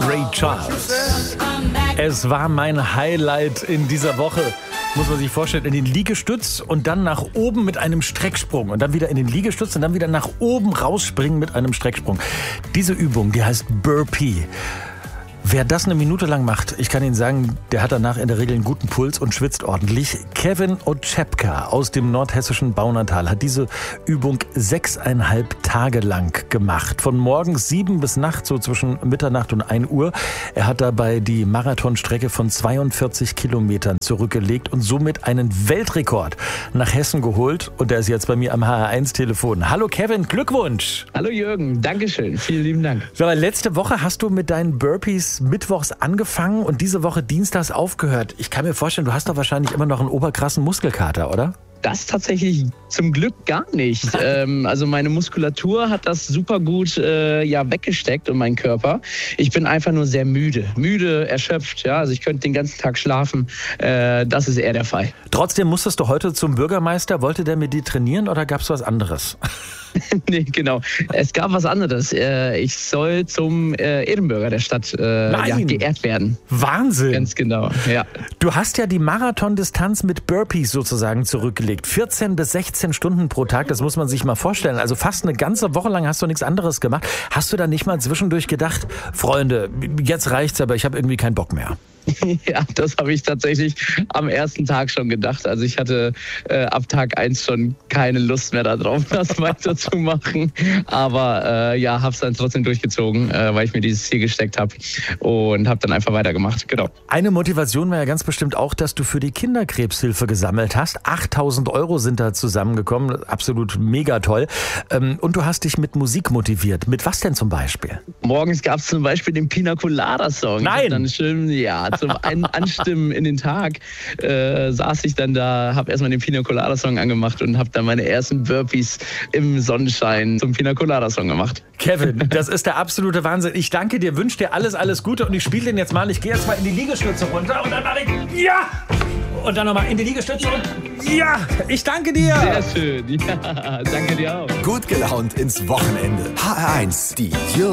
Ray Charles. Es war mein Highlight in dieser Woche. Muss man sich vorstellen, in den Liegestütz und dann nach oben mit einem Strecksprung und dann wieder in den Liegestütz und dann wieder nach oben rausspringen mit einem Strecksprung. Diese Übung, die heißt Burpee. Wer das eine Minute lang macht, ich kann Ihnen sagen, der hat danach in der Regel einen guten Puls und schwitzt ordentlich. Kevin Oczepka aus dem nordhessischen Baunatal hat diese Übung 6,5 Tage lang gemacht. Von morgens 7 bis nachts, so zwischen Mitternacht und 1 Uhr. Er hat dabei die Marathonstrecke von 42 Kilometern zurückgelegt und somit einen Weltrekord nach Hessen geholt. Und der ist jetzt bei mir am HR1-Telefon. Hallo Kevin, Glückwunsch! Hallo Jürgen, Dankeschön, vielen lieben Dank. So, letzte Woche hast du mit deinen Burpees mittwochs angefangen und diese Woche dienstags aufgehört. Ich kann mir vorstellen, du hast doch wahrscheinlich immer noch einen oberkrassen Muskelkater, oder? Das tatsächlich zum Glück gar nicht. Also meine Muskulatur hat das super gut weggesteckt und mein Körper. Ich bin einfach nur sehr müde, erschöpft. Ja, also ich könnte den ganzen Tag schlafen. Das ist eher der Fall. Trotzdem musstest du heute zum Bürgermeister. Wollte der mit dir trainieren oder gab es was anderes? Nee, genau. Es gab was anderes. Ich soll zum Ehrenbürger der Stadt geehrt werden. Wahnsinn. Ganz genau, ja. Du hast ja die Marathondistanz mit Burpees sozusagen zurückgelegt. 14 bis 16 Stunden pro Tag, das muss man sich mal vorstellen. Also fast eine ganze Woche lang hast du nichts anderes gemacht. Hast du da nicht mal zwischendurch gedacht, Freunde, jetzt reicht's, aber ich habe irgendwie keinen Bock mehr? Ja, das habe ich tatsächlich am ersten Tag schon gedacht. Also ich hatte ab Tag 1 schon keine Lust mehr darauf, das weiterzumachen. Aber habe es dann trotzdem durchgezogen, weil ich mir dieses Ziel gesteckt habe und habe dann einfach weitergemacht. Genau. Eine Motivation war ja ganz bestimmt auch, dass du für die Kinderkrebshilfe gesammelt hast. 8.000 € sind da zusammengekommen. Absolut mega toll. Und du hast dich mit Musik motiviert. Mit was denn zum Beispiel? Morgens gab es zum Beispiel den Pina Colada Song. Nein! Dann schön, zum Anstimmen in den Tag saß ich dann da, habe erstmal den Pina Colada Song angemacht und habe dann meine ersten Burpees im Sonnenschein zum Pina Colada Song gemacht. Kevin, das ist der absolute Wahnsinn. Ich danke dir, wünsche dir alles Gute und ich spiele den jetzt mal. Ich gehe jetzt mal in die Liegestütze runter und dann mache ich ja! Und dann nochmal in die Liegestütze und ja! Ich danke dir! Sehr schön, ja, danke dir auch. Gut gelaunt ins Wochenende. HR1, die